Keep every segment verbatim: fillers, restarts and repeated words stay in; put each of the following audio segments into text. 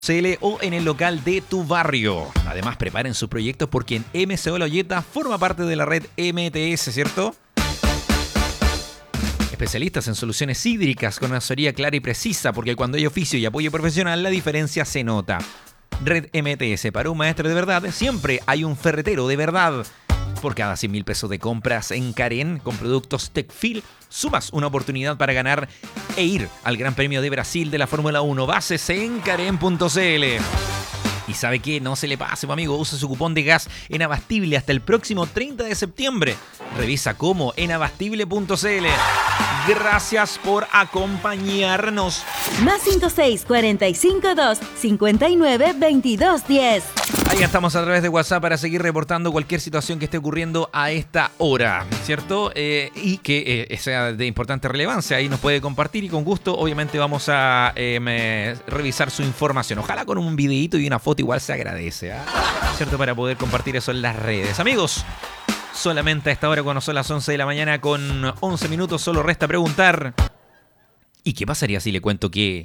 C L o en el local de tu barrio. Además, preparen sus proyectos porque en M C O La Olleta forma parte de la red M T S, ¿cierto? Especialistas en soluciones hídricas con asesoría clara y precisa, porque cuando hay oficio y apoyo profesional, la diferencia se nota. Red M T S, para un maestro de verdad, siempre hay un ferretero de verdad. Por cada cien mil pesos de compras en Karen con productos Techfil, sumas una oportunidad para ganar e ir al Gran Premio de Brasil de la Fórmula uno. Bases en karen punto c l. Y sabe qué, no se le pase, mi amigo, use su cupón de gas en Abastible hasta el próximo treinta de septiembre. Revisa cómo en abastible punto c l. Gracias por acompañarnos. Más cinco seis cuatro cinco dos cinco nueve dos dos uno cero. Ahí estamos a través de WhatsApp para seguir reportando cualquier situación que esté ocurriendo a esta hora, ¿cierto? Eh, y que eh, sea de importante relevancia. Ahí nos puede compartir y con gusto, obviamente, vamos a eh, me, revisar su información. Ojalá con un videíto y una foto igual se agradece, ¿eh? ¿Cierto? Para poder compartir eso en las redes. Amigos, solamente a esta hora, cuando son las once de la mañana con once minutos, solo resta preguntar: ¿y qué pasaría si le cuento que...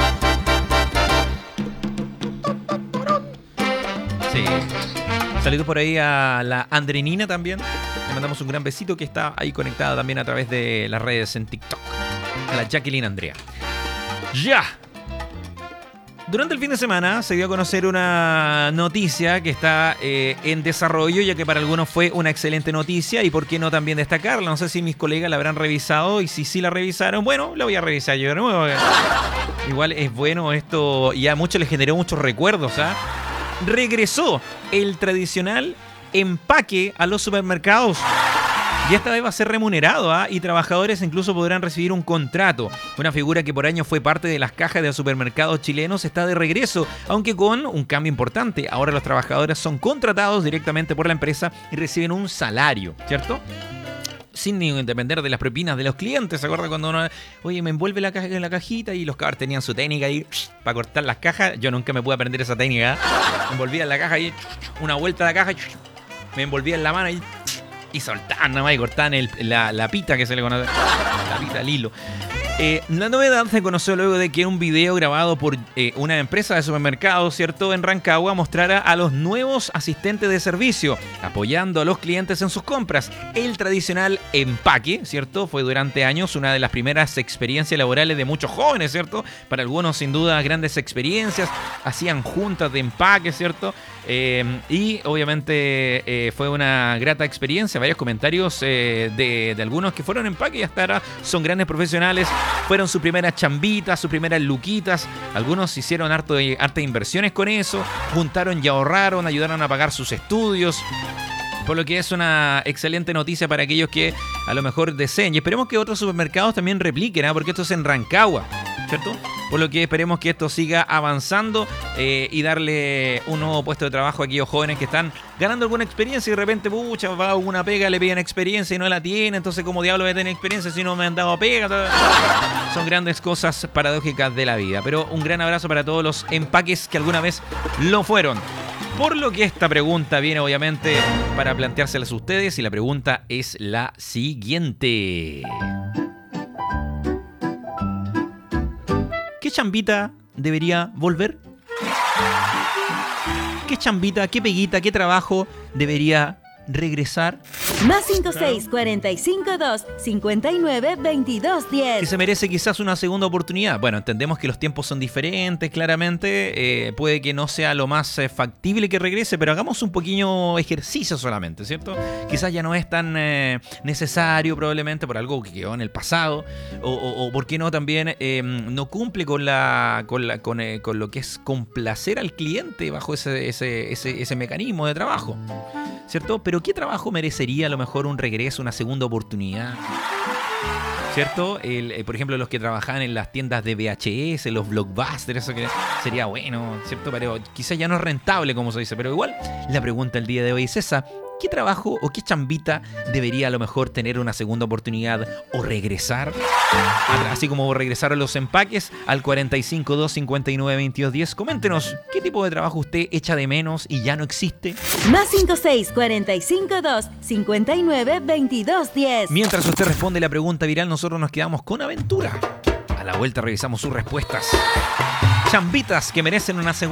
Sí. Saludos por ahí a la Andrenina también. Le mandamos un gran besito, que está ahí conectada también a través de las redes en TikTok. A la Jacqueline Andrea. ¡Ya! Durante el fin de semana se dio a conocer una noticia que está eh, en desarrollo, ya que para algunos fue una excelente noticia, y por qué no también destacarla. No sé si mis colegas la habrán revisado, y si sí la revisaron, bueno, la voy a revisar yo de nuevo. Igual es bueno esto, y a muchos les generó muchos recuerdos, ¿ah? ¿eh? Regresó el tradicional empaque a los supermercados. Y esta vez va a ser remunerado, ¿eh? Y trabajadores incluso podrán recibir un contrato. Una figura que por años fue parte de las cajas de supermercados chilenos está de regreso, aunque con un cambio importante. Ahora los trabajadores son contratados directamente por la empresa y reciben un salario, ¿cierto? Sin ni depender de las propinas de los clientes. ¿Se acuerdan cuando uno, oye, me envuelve la caja en la cajita? Y los cabros tenían su técnica ahí para cortar las cajas. Yo nunca me pude aprender esa técnica. Me envolvía en la caja y una vuelta a la caja, me envolvía en la mano y, y soltaban nada más y cortaban el, la, la pita que se le conoce. La pita, el hilo. Eh, la novedad se conoció luego de que un video grabado por eh, una empresa de supermercados, ¿cierto?, en Rancagua, mostrara a los nuevos asistentes de servicio apoyando a los clientes en sus compras. El tradicional empaque, ¿cierto?, fue durante años una de las primeras experiencias laborales de muchos jóvenes, ¿cierto? Para algunos, sin duda, grandes experiencias. Hacían juntas de empaque, ¿cierto? Eh, y obviamente eh, fue una grata experiencia. Varios comentarios eh, de, de algunos que fueron empaque y hasta ahora son grandes profesionales. Fueron sus primeras chambitas, sus primeras luquitas. Algunos hicieron harto de, harta inversiones con eso. Juntaron y ahorraron, ayudaron a pagar sus estudios. Por lo que es una excelente noticia para aquellos que a lo mejor deseen. Y esperemos que otros supermercados también repliquen, ¿eh? Porque esto es en Rancagua, ¿cierto? Por lo que esperemos que esto siga avanzando eh, y darle un nuevo puesto de trabajo a aquellos jóvenes que están ganando alguna experiencia y de repente, pucha, va a una pega, le piden experiencia y no la tiene. Entonces, ¿cómo diablo voy a tener experiencia si no me han dado pega? Son grandes cosas paradójicas de la vida. Pero un gran abrazo para todos los empaques que alguna vez lo fueron. Por lo que esta pregunta viene obviamente para planteárselas a ustedes, y la pregunta es la siguiente. ¿Qué chambita debería volver? ¿Qué chambita, qué peguita, qué trabajo debería regresar? Más cinco seis cuatro cinco dos cinco nueve dos dos uno Que cero. se merece quizás una segunda oportunidad. Bueno, entendemos que los tiempos son diferentes, claramente. Eh, puede que no sea lo más eh, factible que regrese, pero hagamos un pequeño ejercicio solamente, ¿cierto? Quizás ya no es tan eh, necesario, probablemente, por algo que quedó en el pasado. O, o, o ¿por qué no también eh, no cumple con la con, la, con, eh, con lo que es complacer al cliente bajo ese, ese, ese, ese mecanismo de trabajo, ¿cierto? Pero ¿qué trabajo merecería a lo mejor un regreso, una segunda oportunidad? ¿Cierto? El, eh, por ejemplo, los que trabajaban en las tiendas de V H S, los blockbusters, eso que sería bueno, ¿cierto? Pero quizás ya no es rentable, como se dice. Pero igual, la pregunta el día de hoy es esa: ¿qué trabajo o qué chambita debería a lo mejor tener una segunda oportunidad o regresar? Así como regresaron los empaques al cuatro cinco dos cinco nueve dos dos uno cero. Coméntenos, ¿qué tipo de trabajo usted echa de menos y ya no existe? Más cinco seis cuatro cinco dos cinco nueve dos dos uno cero. Mientras usted responde la pregunta viral, nosotros nos quedamos con aventura. A la vuelta revisamos sus respuestas. chambitas que merecen una segunda